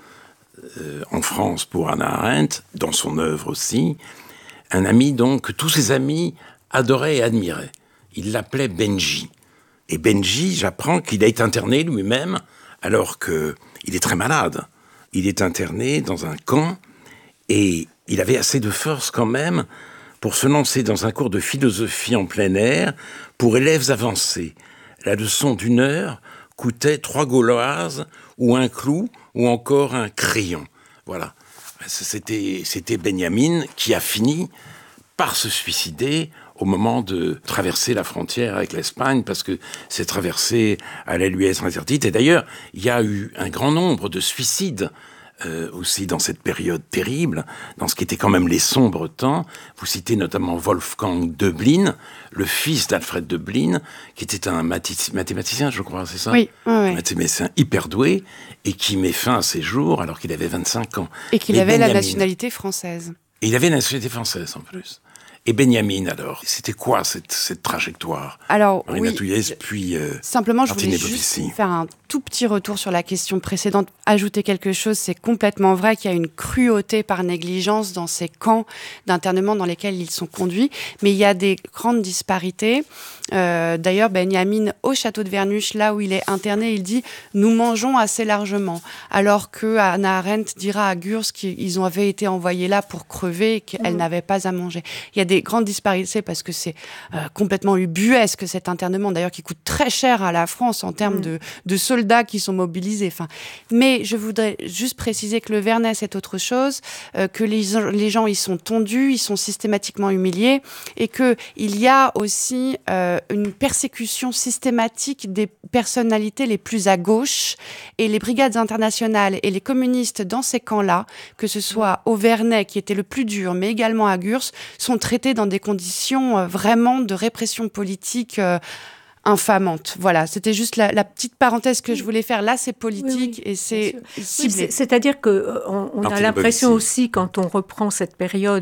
en France pour Hannah Arendt, dans son œuvre aussi, un ami donc que tous ses amis adoraient et admiraient. Il l'appelait Benji. Et Benji, j'apprends qu'il a été interné lui-même, alors qu'il est très malade. Il est interné dans un camp et il avait assez de force quand même pour se lancer dans un cours de philosophie en plein air pour élèves avancés. La leçon d'1 heure coûtait 3 gauloises ou un clou ou encore un crayon. Voilà. C'était Benjamin qui a fini par se suicider au moment de traverser la frontière avec l'Espagne, parce que cette traversée allait lui être interdite. Et d'ailleurs, il y a eu un grand nombre de suicides aussi dans cette période terrible, dans ce qui était quand même les sombres temps. Vous citez notamment Wolfgang Döblin, le fils d'Alfred Döblin, qui était un mathématicien, je crois, c'est ça ? Oui. Un mathématicien hyper doué, et qui met fin à ses jours alors qu'il avait 25 ans. Et qu'il avait la nationalité française. Et il avait la nationalité française, en plus. Et Benjamin, alors, c'était quoi cette trajectoire ? Alors, Marina Touillez, puis simplement, je voulais juste faire un tout petit retour sur la question précédente. Ajouter quelque chose, c'est complètement vrai qu'il y a une cruauté par négligence dans ces camps d'internement dans lesquels ils sont conduits, mais il y a des grandes disparités. D'ailleurs, Benjamin, au château de Vernuche, là où il est interné, il dit « nous mangeons assez largement », alors que Hannah Arendt dira à Gurs qu'ils avaient été envoyés là pour crever et qu'elle n'avait pas à manger. Il y a des grandes disparités parce que c'est complètement ubuesque cet internement, d'ailleurs qui coûte très cher à la France en termes de soldats qui sont mobilisés. Enfin, mais je voudrais juste préciser que le Vernet, c'est autre chose, que les gens, ils sont tondus, ils sont systématiquement humiliés, et qu'il y a aussi une persécution systématique des personnalités les plus à gauche, et les brigades internationales et les communistes dans ces camps-là, que ce soit au Vernet, qui était le plus dur, mais également à Gurs, sont traités dans des conditions vraiment de répression politique infamante. Voilà, c'était juste la petite parenthèse que je voulais faire. Là, c'est politique et c'est ciblé. C'est-à-dire qu'on a l'impression aussi, quand on reprend cette période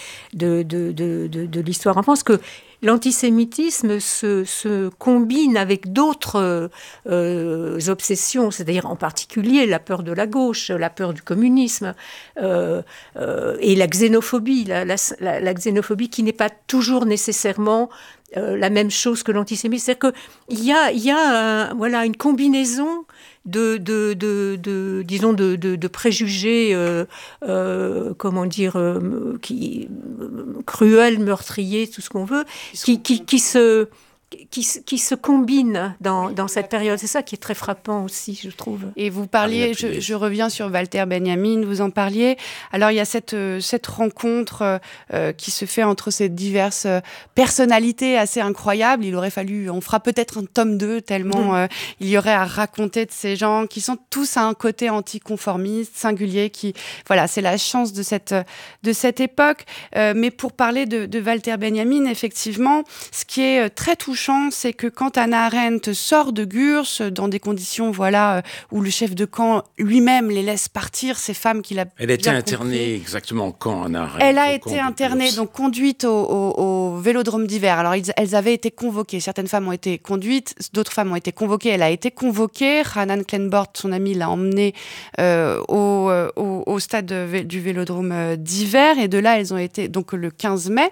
de l'histoire en France, que l'antisémitisme se combine avec d'autres obsessions, c'est-à-dire en particulier la peur de la gauche, la peur du communisme et la xénophobie, la xénophobie qui n'est pas toujours nécessairement la même chose que l'antisémitisme. C'est-à-dire qu'il y a une combinaison de préjugés, cruels, meurtriers, tout ce qu'on veut, qui se combinent dans cette période. C'est ça qui est très frappant aussi, je trouve. Et vous parliez, je reviens sur Walter Benjamin, vous en parliez. Alors, il y a cette rencontre qui se fait entre ces diverses personnalités assez incroyables. Il aurait fallu, on fera peut-être un tome 2, tellement il y aurait à raconter de ces gens qui sont tous à un côté anticonformiste, singulier, voilà, c'est la chance de cette époque. Mais pour parler de Walter Benjamin, effectivement, ce qui est très touchant, c'est que quand Hannah Arendt sort de Gurs dans des conditions où le chef de camp lui-même les laisse partir, ces femmes qu'il a... Elle a été internée exactement quand, Hannah Arendt? Elle a été internée, donc conduite au Vélodrome d'hiver. Alors, elles avaient été convoquées. Certaines femmes ont été conduites, d'autres femmes ont été convoquées. Elle a été convoquée. Hanan Klenbort, son amie, l'a emmenée au stade du Vélodrome d'hiver. Et de là, elles ont été donc le 15 mai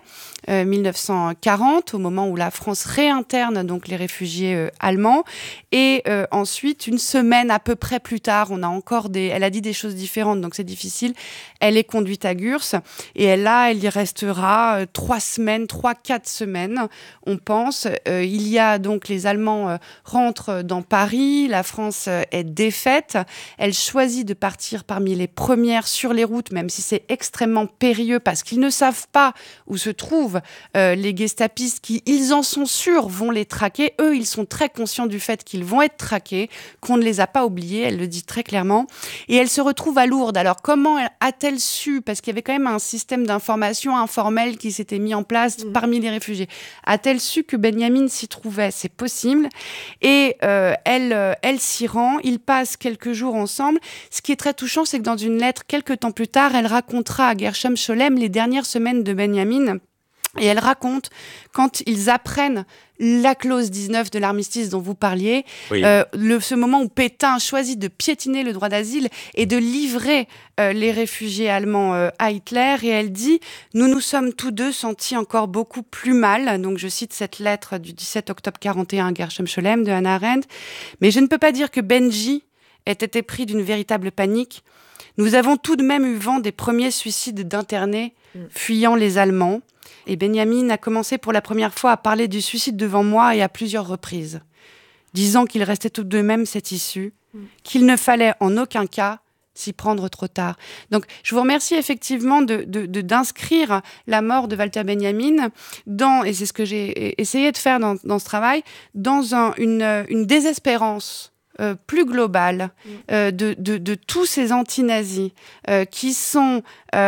1940, au moment où la France réinterne donc les réfugiés allemands. Et ensuite, une semaine à peu près plus tard, elle a dit des choses différentes, donc c'est difficile. Elle est conduite à Gurs et elle y restera 3-4 semaines, on pense. Il y a donc les Allemands rentrent dans Paris, la France est défaite. Elle choisit de partir parmi les premières sur les routes, même si c'est extrêmement périlleux parce qu'ils ne savent pas où se trouvent les gestapistes qui, ils en sont sûrs, vont les traquer. Eux, ils sont très conscients du fait qu'ils vont être traqués, qu'on ne les a pas oubliés, elle le dit très clairement. Et elle se retrouve à Lourdes. Alors, comment a-t-elle su, parce qu'il y avait quand même un système d'information informel qui s'était mis en place parmi les réfugiés, a-t-elle su que Benyamin s'y trouvait? C'est possible. Et elle s'y rend, ils passent quelques jours ensemble. Ce qui est très touchant, c'est que dans une lettre, quelques temps plus tard, elle racontera à Gershom Scholem les dernières semaines de Benyamin. Et elle raconte, quand ils apprennent la clause 19 de l'armistice dont vous parliez, oui. Ce moment où Pétain choisit de piétiner le droit d'asile et de livrer les réfugiés allemands à Hitler. Et elle dit « Nous nous sommes tous deux sentis encore beaucoup plus mal ». Donc je cite cette lettre du 17 octobre 41 à Gershom Scholem de Hannah Arendt. « Mais je ne peux pas dire que Benji ait été pris d'une véritable panique. Nous avons tout de même eu vent des premiers suicides d'internés fuyant les Allemands. Et Benyamin a commencé pour la première fois à parler du suicide devant moi et à plusieurs reprises, disant qu'il restait tout de même cette issue, qu'il ne fallait en aucun cas s'y prendre trop tard. » Donc, je vous remercie effectivement d'inscrire la mort de Walter Benjamin et c'est ce que j'ai essayé de faire dans ce travail, dans une désespérance plus globale de tous ces anti-nazis qui sont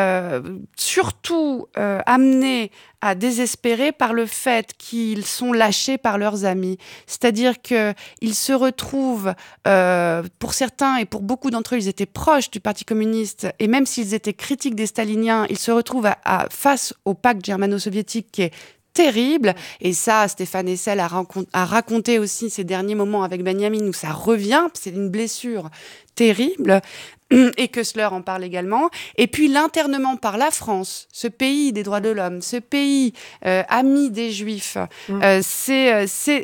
surtout amenés à désespérer par le fait qu'ils sont lâchés par leurs amis. C'est-à-dire qu'ils se retrouvent, pour certains et pour beaucoup d'entre eux, ils étaient proches du Parti communiste, et même s'ils étaient critiques des staliniens, ils se retrouvent face au pacte germano-soviétique qui est terrible. Et ça, Stéphane Hessel a raconté aussi ces derniers moments avec Benyamin où ça revient, c'est une blessure terrible. Et Kessler en parle également. Et puis l'internement par la France, ce pays des droits de l'homme, ce pays ami des Juifs, c'est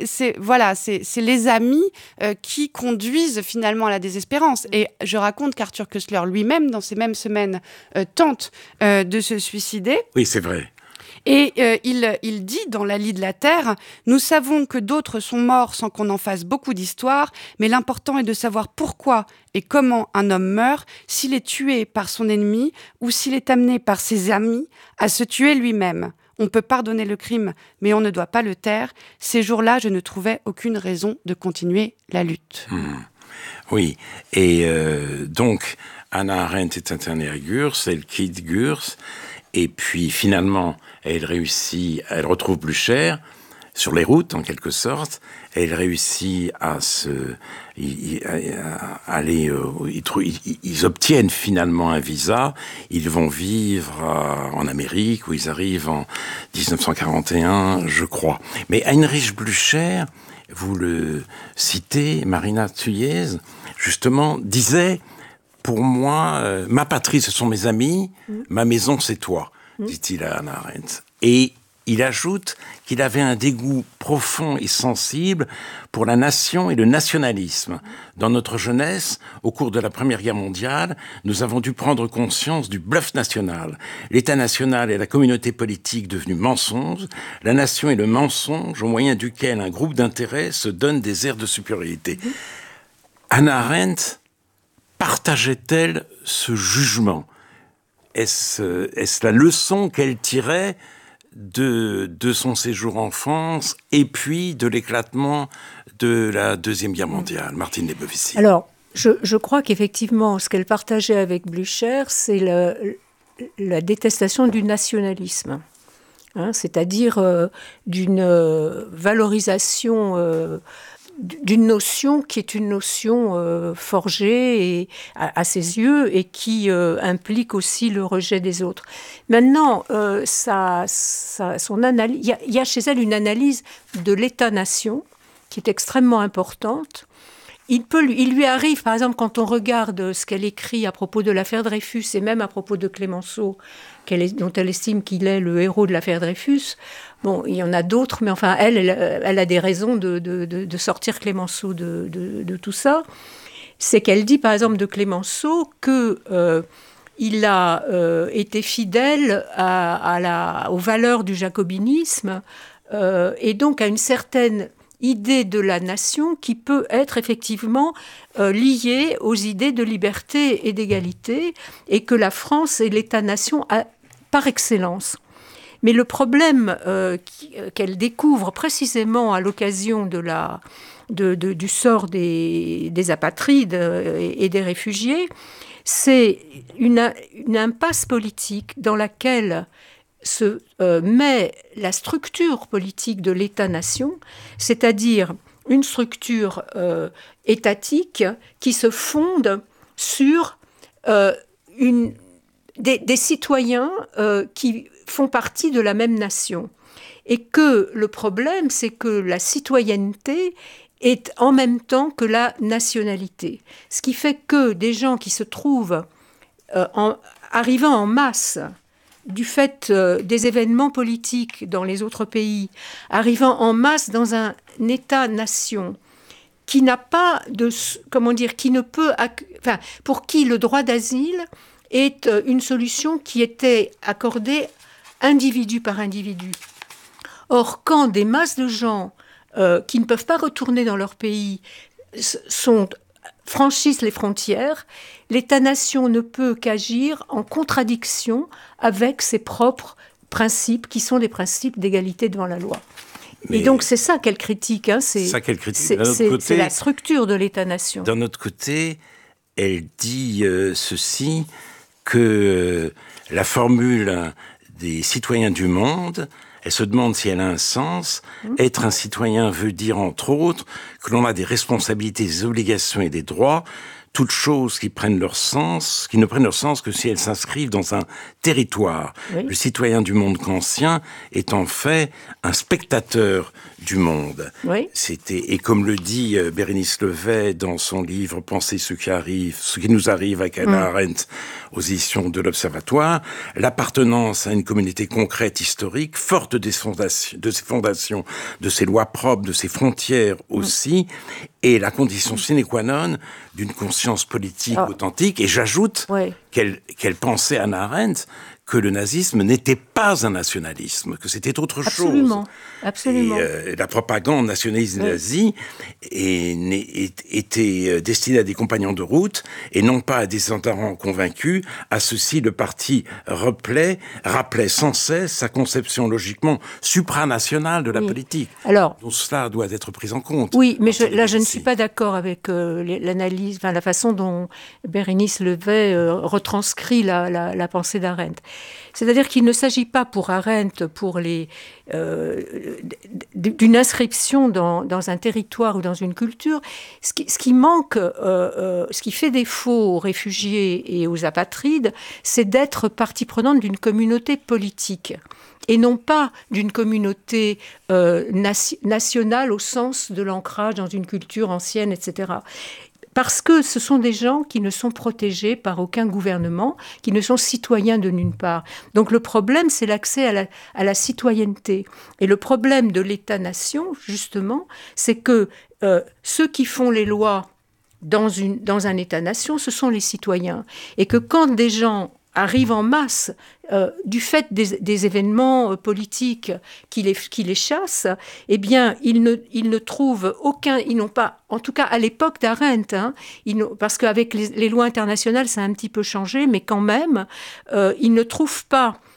les amis qui conduisent finalement à la désespérance. Et je raconte qu'Arthur Kessler lui-même, dans ces mêmes semaines, tente de se suicider. Oui, c'est vrai. Et il dit dans La Lie de la Terre, « Nous savons que d'autres sont morts sans qu'on en fasse beaucoup d'histoire, mais l'important est de savoir pourquoi et comment un homme meurt, s'il est tué par son ennemi ou s'il est amené par ses amis à se tuer lui-même. On peut pardonner le crime, mais on ne doit pas le taire. Ces jours-là, je ne trouvais aucune raison de continuer la lutte. » Oui, et donc Hannah Arendt est internée à Gurs, elle quitte Gurs, et puis finalement, elle retrouve Blücher sur les routes en quelque sorte. Elle réussit à aller. Ils obtiennent finalement un visa. Ils vont vivre en Amérique où ils arrivent en 1941, je crois. Mais Heinrich Blücher, vous le citez, Marina Thuiez, justement, disait: pour moi, ma patrie, ce sont mes amis, ma maison, c'est toi, dit-il à Hannah Arendt. Et il ajoute qu'il avait un dégoût profond et sensible pour la nation et le nationalisme. Dans notre jeunesse, au cours de la Première Guerre mondiale, nous avons dû prendre conscience du bluff national. L'État national est la communauté politique devenue mensonge. La nation est le mensonge au moyen duquel un groupe d'intérêts se donne des airs de supériorité. Hannah Arendt partageait-elle ce jugement ? Est-ce la leçon qu'elle tirait de son séjour en France et puis de l'éclatement de la Deuxième Guerre mondiale? Martine Lebovitzy. Alors, je crois qu'effectivement, ce qu'elle partageait avec Blücher, c'est la détestation du nationalisme. C'est-à-dire d'une valorisation d'une notion qui est une notion forgée à ses yeux et qui implique aussi le rejet des autres. Maintenant, son analyse, il y a chez elle une analyse de l'État-nation qui est extrêmement importante. Il lui arrive, par exemple, quand on regarde ce qu'elle écrit à propos de l'affaire Dreyfus et même à propos de Clémenceau, dont elle estime qu'il est le héros de l'affaire Dreyfus. Bon, il y en a d'autres, mais enfin, elle a des raisons de sortir Clémenceau de tout ça. C'est qu'elle dit, par exemple, de Clémenceau qu'il a été fidèle aux valeurs du jacobinisme et donc à une certaine idée de la nation qui peut être effectivement liée aux idées de liberté et d'égalité, et que la France est l'État-nation par excellence. Mais le problème qu'elle découvre précisément à l'occasion du sort des apatrides et des réfugiés, c'est une impasse politique dans laquelle se met la structure politique de l'État-nation, c'est-à-dire une structure étatique qui se fonde sur des citoyens qui font partie de la même nation. Et que le problème, c'est que la citoyenneté est en même temps que la nationalité. Ce qui fait que des gens qui se trouvent arrivant en masse du fait des événements politiques dans les autres pays, arrivant en masse dans un État-nation qui n'a pas qui ne peut, pour qui le droit d'asile est une solution qui était accordée individu par individu. Or, quand des masses de gens qui ne peuvent pas retourner dans leur pays franchissent les frontières, l'État-nation ne peut qu'agir en contradiction avec ses propres principes, qui sont des principes d'égalité devant la loi. Mais et donc c'est ça qu'elle critique. C'est la structure de l'État-nation. D'un autre côté, elle dit ceci, que la formule des citoyens du monde, elle se demande si elle a un sens. Être un citoyen veut dire, entre autres, que l'on a des responsabilités, des obligations et des droits, toutes choses qui ne prennent leur sens que si elles s'inscrivent dans un territoire. Oui. Le citoyen du monde kantien est en fait un spectateur du monde. Oui. Et comme le dit Bérénice Levet dans son livre « Penser ce qui nous arrive avec Hannah Arendt aux éditions de l'Observatoire », l'appartenance à une communauté concrète, historique, forte de ses fondations, de ses lois propres, de ses frontières aussi, et la condition sine qua non d'une conscience politique authentique. Et j'ajoute qu'elle pensait, Hannah Arendt, que le nazisme n'était pas un nationalisme, que c'était autre chose. Absolument. Et la propagande nationaliste nazie était destinée à des compagnons de route et non pas à des adhérents convaincus. À ceci, le parti rappelait sans cesse sa conception logiquement supranationale de la politique. Alors, donc cela doit être pris en compte. Oui, mais je ne suis pas d'accord avec l'analyse, la façon dont Bérénice Levet retranscrit la pensée d'Arendt. C'est-à-dire qu'il ne s'agit pas pour Arendt, d'une inscription dans un territoire ou dans une culture. Ce qui manque, ce qui fait défaut aux réfugiés et aux apatrides, c'est d'être partie prenante d'une communauté politique et non pas d'une communauté nationale au sens de l'ancrage dans une culture ancienne, etc. Parce que ce sont des gens qui ne sont protégés par aucun gouvernement, qui ne sont citoyens de nulle part. Donc le problème, c'est l'accès à la citoyenneté. Et le problème de l'État-nation, justement, c'est que ceux qui font les lois dans un État-nation, ce sont les citoyens. Et que quand des gens arrivent en masse du fait des événements politiques qui les chassent, eh bien, ils ne trouvent aucun... Ils n'ont pas, en tout cas à l'époque d'Arendt, parce qu'avec les lois internationales, ça a un petit peu changé, mais quand même, ils ne trouvent pas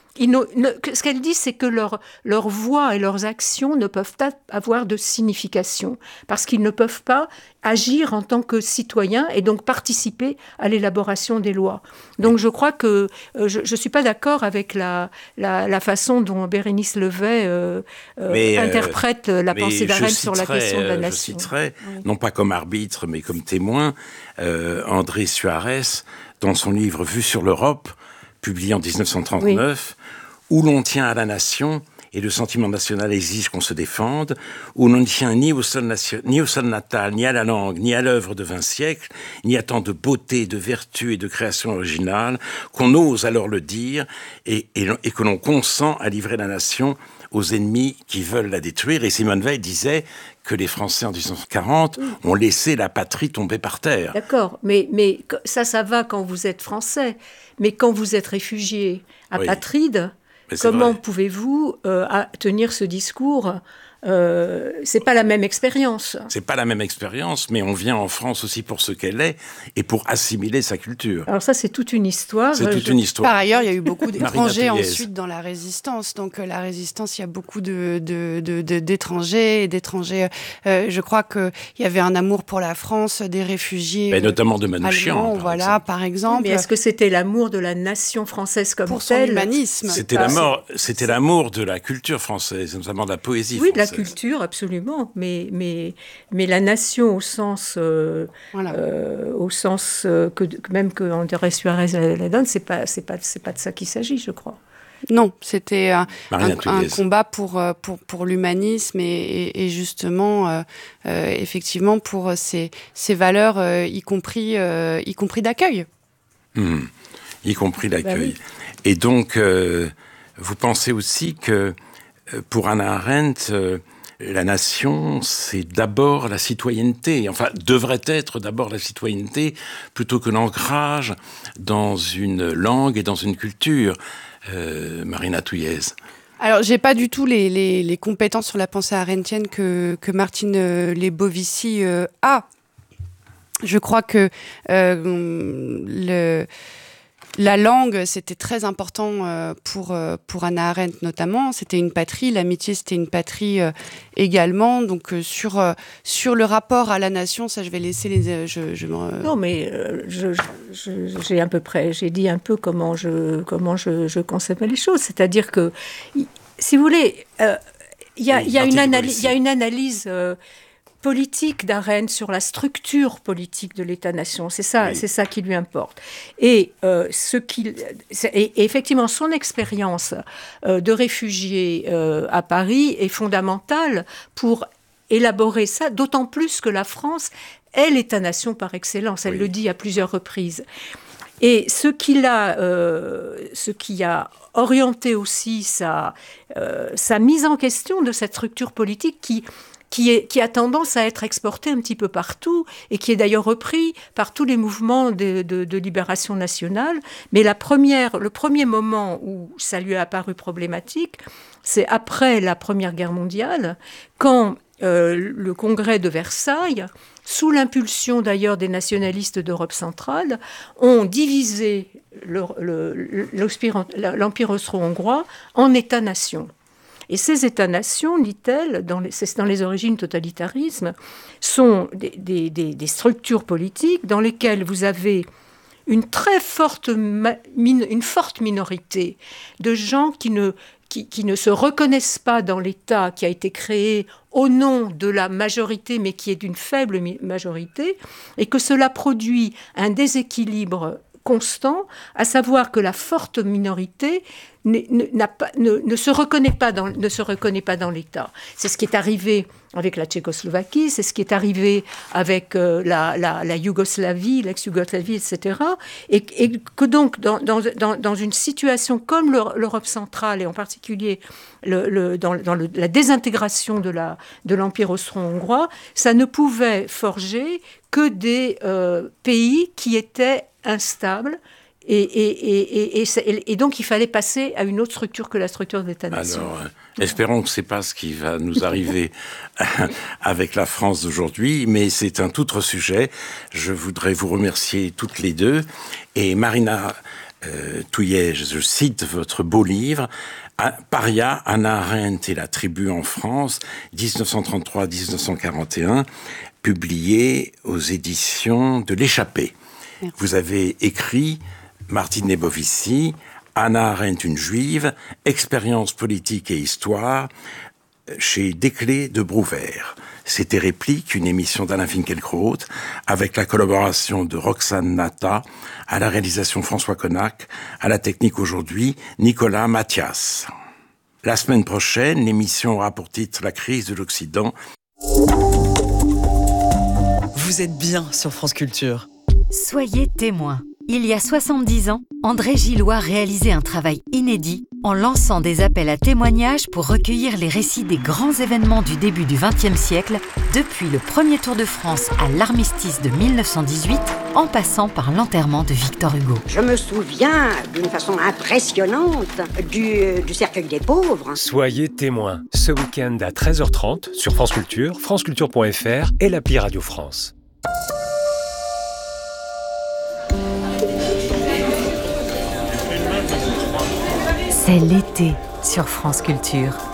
ce qu'elle dit, c'est que leur voix et leurs actions ne peuvent pas avoir de signification, parce qu'ils ne peuvent pas agir en tant que citoyens et donc participer à l'élaboration des lois. Donc je crois que je ne suis pas d'accord avec la façon dont Bérénice Levet interprète la pensée d'Arendt sur la question de la nation. Je citerai, non pas comme arbitre, mais comme témoin, André Suarez, dans son livre « Vue sur l'Europe », publié en 1939, où l'on tient à la nation et le sentiment national exige qu'on se défende, où l'on ne tient ni au sol natal, ni à la langue, ni à l'œuvre de 20 siècles, ni à tant de beauté, de vertu et de création originale, qu'on ose alors le dire et que l'on consent à livrer la nation aux ennemis qui veulent la détruire. Et Simone Veil disait que les Français en 1940 ont laissé la patrie tomber par terre. D'accord, mais ça va quand vous êtes français. Mais quand vous êtes réfugié, apatride, comment pouvez-vous tenir ce discours ? C'est pas la même expérience. C'est pas la même expérience, mais on vient en France aussi pour ce qu'elle est et pour assimiler sa culture. Alors ça, c'est toute une histoire. Une histoire. Par ailleurs, il y a eu beaucoup d'étrangers ensuite dans la Résistance. Donc la Résistance, il y a beaucoup d'étrangers et d'étrangers. Je crois qu'il y avait un amour pour la France, des réfugiés. Mais notamment de Manouchian, par exemple. Mais est-ce que c'était l'amour de la nation française comme pour telle ? Son humanisme. C'était l'amour de la culture française, notamment de la poésie française. La culture, absolument, mais la nation au sens que même que André Suarez la donne, c'est pas de ça qu'il s'agit, je crois. Non, c'était un combat pour l'humanisme et justement, effectivement, pour ces valeurs, y compris d'accueil. Y compris d'accueil. Et donc, vous pensez aussi que pour Hannah Arendt, la nation, c'est d'abord la citoyenneté. Enfin, devrait être d'abord la citoyenneté plutôt que l'ancrage dans une langue et dans une culture. Marina Touillez. Alors, j'ai pas du tout les compétences sur la pensée arendtienne que Martine Lebovici a. Je crois que la langue, c'était très important pour Hannah Arendt notamment. C'était une patrie, l'amitié, c'était une patrie également. Donc sur le rapport à la nation, ça, je vais laisser les. Non, mais j'ai dit un peu comment je concevais les choses. C'est-à-dire que, si vous voulez, il y a une analyse. Politique d'Arendt sur la structure politique de l'État-nation, c'est ça qui lui importe. Et effectivement, son expérience de réfugié à Paris est fondamentale pour élaborer ça, d'autant plus que la France est l'État-nation par excellence. Elle le dit à plusieurs reprises. Et ce qui a orienté aussi sa mise en question de cette structure politique qui a tendance à être exporté un petit peu partout et qui est d'ailleurs repris par tous les mouvements de libération nationale. Mais le premier moment où ça lui a apparu problématique, c'est après la Première Guerre mondiale, quand le Congrès de Versailles, sous l'impulsion d'ailleurs des nationalistes d'Europe centrale, ont divisé l'Empire austro-hongrois en États-nations. Et ces États-nations, dit-elle, c'est dans les origines du totalitarisme, sont des structures politiques dans lesquelles vous avez une forte minorité de gens qui ne se reconnaissent pas dans l'État qui a été créé au nom de la majorité, mais qui est d'une faible majorité, et que cela produit un déséquilibre constant, à savoir que la forte minorité ne se reconnaît pas dans l'État. C'est ce qui est arrivé avec la Tchécoslovaquie, c'est ce qui est arrivé avec la Yougoslavie, l'ex-Yougoslavie, etc. Et que donc, dans une situation comme l'Europe centrale, et en particulier dans la désintégration de l'Empire austro-hongrois, ça ne pouvait forger que des pays qui étaient instables. Et donc, il fallait passer à une autre structure que la structure de l'État-nation. Alors, espérons que ce n'est pas ce qui va nous arriver avec la France d'aujourd'hui, mais c'est un tout autre sujet. Je voudrais vous remercier toutes les deux. Et Marina Touillet, je cite votre beau livre, Paria, Hannah Arendt et la tribu en France, 1933-1941, publié aux éditions de l'Échappée. Merci. Vous avez écrit, Martine Lebovici, Hannah Arendt, une juive, expérience politique et histoire, chez Desclés de Brouwer. C'était Réplique, une émission d'Alain Finkielkraut, avec la collaboration de Roxane Nata, à la réalisation François Connac, à la technique aujourd'hui Nicolas Mathias. La semaine prochaine, l'émission aura pour titre La crise de l'Occident. Vous êtes bien sur France Culture. Soyez témoins. Il y a 70 ans, André Gillois réalisait un travail inédit en lançant des appels à témoignages pour recueillir les récits des grands événements du début du XXe siècle, depuis le premier Tour de France à l'armistice de 1918, en passant par l'enterrement de Victor Hugo. Je me souviens d'une façon impressionnante du cercueil des pauvres. Soyez témoins, ce week-end à 13h30 sur France Culture, franceculture.fr et l'appli Radio France. C'est l'été sur France Culture.